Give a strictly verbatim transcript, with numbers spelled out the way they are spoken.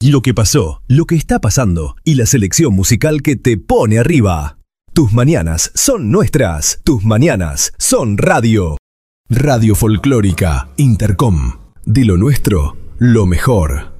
lo que pasó, lo que está pasando y la selección musical que te pone arriba. Tus mañanas son nuestras, tus mañanas son radio. Radio Folclórica Intercom. De lo nuestro, lo mejor.